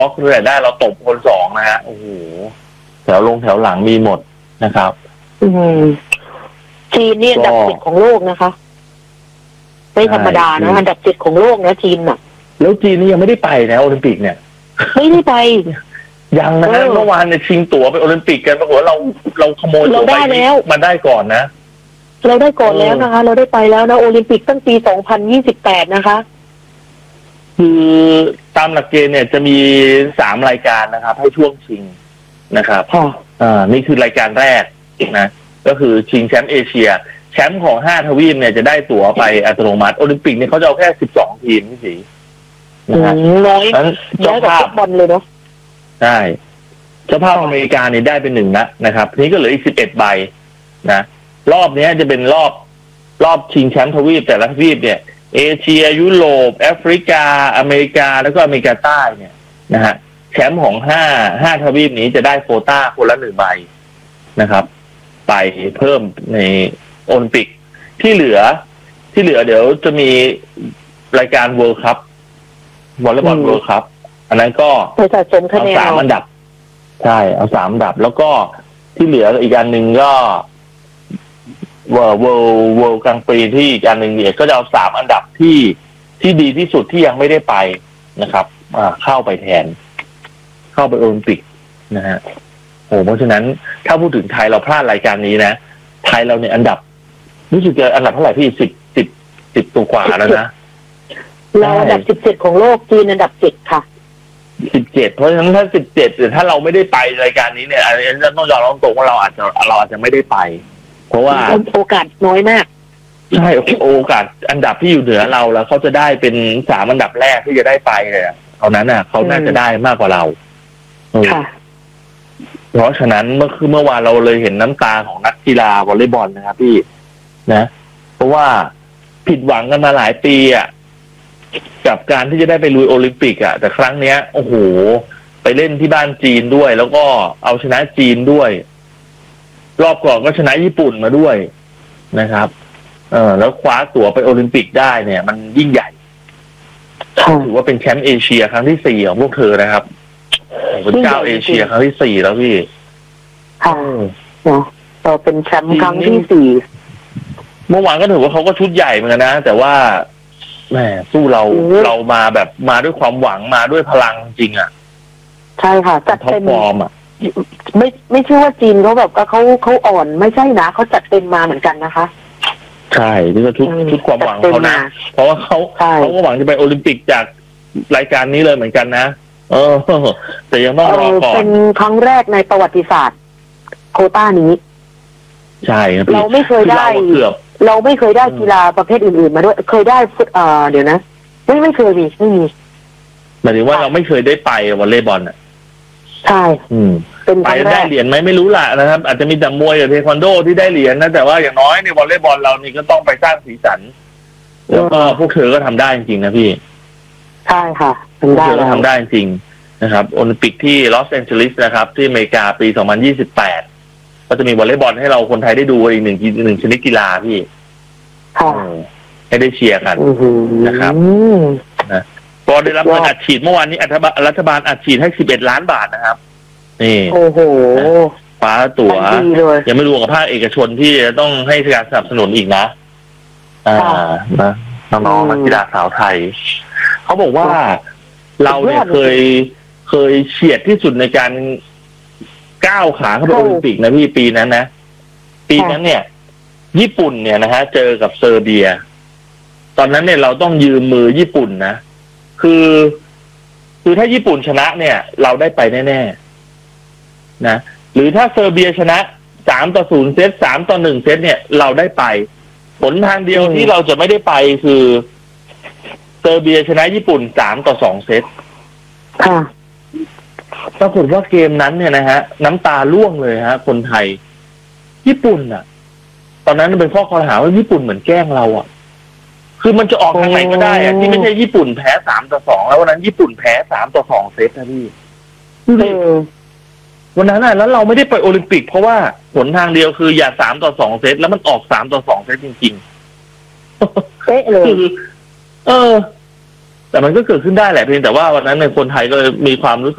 ล็อกเลยได้เราตบคนสองนะฮะโอ้โหแถวหลังมีหมดนะครับจีนนี่อันดับ7ของโลกนะคะไม่ธรรมดานะอันดับ7ของโลกนะจีนน่ะแล้วจีนนี่ยังไม่ได้ไปนะโอลิมปิกเนี่ยไม่ได้ไปยังนะเมื่อวานเนี่ยชิงตั๋วไปโอลิมปิกกันปรากฏว่าเราขโมยตั๋วไปมาได้ก่อนนะเราได้ก่อนแล้วนะคะเราได้ไปแล้วนะโอลิมปิกตั้งปี2028นะคะคือตามหลักเกณฑ์เนี่ยจะมี3รายการนะครับให้ช่วงชิงนะครับนี่คือรายการแรกนะก็คือชิงแชมป์เอเชียแชมป์ของ5ทวีปเนี่ยจะได้ตั๋วไปอัตโนมัติโอลิมปิกเนี่ยเขาจะเอาแค่12ทีมพี่สีนะฮะน้อยกว่าฟุตบอลเลยเนาะใช่เจ้าภาพอเมริกาเนี่ยได้เป็น1นะครับทีนี้ก็เหลืออีก11ใบนะรอบนี้จะเป็นรอบชิงแชมป์ทวีปแต่ละทวีปเนี่ยเอเชียยุโรปแอฟริกาอเมริกาแล้วก็อเมริกาใต้เนี่ยนะฮะแชมป์ของ5ทวีปนี้จะได้โควต้าคนละ1ใบนะครับไปเพิ่มในโอลิมปิกที่เหลือเดี๋ยวจะมีรายการเวิลด์คัพวอลเลย์บอลเวิลด์คัพอันนั้นก็เอา 3อันดับใช่เอา3อันดับแล้วก็ที่เหลืออีกอันหนึ่งก็เวิลด์กลางปีที่อีกอันหนึ่งเนี่ยก็จะเอา3อันดับที่ดีที่สุดที่ยังไม่ได้ไปนะครับเข้าไปแทนเข้าไปโอลิมปิกนะฮะเพราะฉะนั้นถ้าพูดถึงไทยเราพลาดรายการนี้นะไทยเราเนี่ยอันดับรู้สึกจะอันดับเท่าไหร่พี่10ตัวกว่าแล้วนะเราอันดับ17ของโลกจีนอันดับ7ค่ะ 17เพราะฉะนั้นถ้า17หรือถ้าเราไม่ได้ไปรายการนี้เนี่ยอันนี้ต้องยอมรับตรงว่าเราอาจจะไม่ได้ไปเพราะว่าโอกาสน้อยมากใช่โอกาสอันดับที่อยู่เหนือเราแล้วเขาจะได้เป็น3อันดับแรกที่จะได้ไปเลยเท่านั้นน่ะเขาน่าจะได้มากกว่าเราค่ะเพราะฉะนั้นเมื่อวานเราเลยเห็นน้ำตาของนักกีฬาวอลเลย์บอลนะครับพี่นะเพราะว่าผิดหวังกันมาหลายปีอ่ะกับการที่จะได้ไปลุยโอลิมปิกอ่ะแต่ครั้งเนี้ยโอ้โหไปเล่นที่บ้านจีนด้วยแล้วก็เอาชนะจีนด้วยรอบก่อนก็ชนะญี่ปุ่นมาด้วยนะครับแล้วคว้าตั๋วไปโอลิมปิกได้เนี่ยมันยิ่งใหญ่ถือว่าเป็นแชมป์เอเชียครั้งที่4ของพวกเธอนะครับเป็นเจ้าเอเชียครั้งที่4แล้วพี่ค่ะต่อเป็นแชมป์ครั้งที่4 เมื่อวานก็ถือว่าเขาก็ชุดใหญ่เหมือนกันนะแต่ว่าแหมสู้เรามาแบบมาด้วยความหวังมาด้วยพลังจริงอ่ะใช่ค่ะจัดเต็มฟอร์มอ่ะไม่ใช่ว่าจีนเขาแบบเขาอ่อนไม่ใช่นะเขาจัดเต็มมาเหมือนกันนะคะใช่นี่ก็ชุดความหวังเขานะเพราะว่าเขาก็หวังจะไปโอลิมปิกจากรายการนี้เลยเหมือนกันนะแต่ยังต้องรอก่อนเป็นครั้งแรกในประวัติศาสตร์โควต้านี้ใช่ครับเราไม่เคยได้เราไม่เคยได้กีฬาประเภทอื่นๆมาด้วยเคยได้เดี๋ยวนะไม่เคยมีไม่มีหมายถึงว่าเราไม่เคยได้ไปวอลเลย์บอลอ่ะใช่ไปได้เหรียญไหมไม่รู้ล่ะนะครับอาจจะมีแต่มวยกับเทควันโดที่ได้เหรียญนะแต่ว่าอย่างน้อยในวอลเลย์บอลเรานี่ก็ต้องไปสร้างสีสันแล้วก็พวกเธอก็ทำได้จริงๆนะพี่ใช่ค่ะพวกเธอก็ทำได้จริงนะครับโอลิมปิกที่ลอสแองเจลิสนะครับที่อเมริกาปี2028ก็จะมีวอลเลย์บอลให้เราคนไทยได้ดูอีกหนึ่งชนิดกีฬาพี่ให้ได้เชียร์กันนะครับนะก็ได้รับเงินอัดฉีดเมื่อวานนี้รัฐบาลอัดฉีดให้11 ล้านบาทนะครับนี่โอ้โหคว้าตั๋วยังไม่รวมกับภาคเอกชนที่ต้องให้การสนับสนุนอีกนะนะน้องนักกีฬาสาวไทยเขาบอกว่าเราเนี่ยเคยเฉียดที่สุดในการก้าวขาเข้าไปโอลิมปิกนะพี่ปีนั้นนะปีนั้นเนี่ยญี่ปุ่นเนี่ยนะฮะเจอกับเซอร์เบียตอนนั้นเนี่ยเราต้องยืมมือญี่ปุ่นนะคือถ้าญี่ปุ่นชนะเนี่ยเราได้ไปแน่ๆนะหรือถ้าเซอร์เบียชนะ3-0เซต3-1เซตเนี่ยเราได้ไปผลทางเดียวที่เราจะไม่ได้ไปคือเซอร์เบียชนะญี่ปุ่น3-2เซตค่ะปรากฏว่าเกมนั้นเนี่ยนะฮะน้ำตาร่วงเลยฮะคนไทยญี่ปุ่นอ่ะตอนนั้นเป็นข้อคอรหาว่าญี่ปุ่นเหมือนแกล้งเราอ่ะคือมันจะออกทางไหนก็ได้อ่ะที่ไม่ใช่ญี่ปุ่นแพ้3-2แล้ววันนั้นญี่ปุ่นแพ้3-2เซตนะพี่วันนั้นน่ะแล้วเราไม่ได้ไปโอลิมปิกเพราะว่าผลทางเดียวคืออย่า3-2เซตแล้วมันออก3-2เซตจริงๆเป๊ะเลยแต่มันก็เกิดขึ้นได้แหละเพียงแต่ว่าวันนั้นในคนไทยก็มีความรู้สึก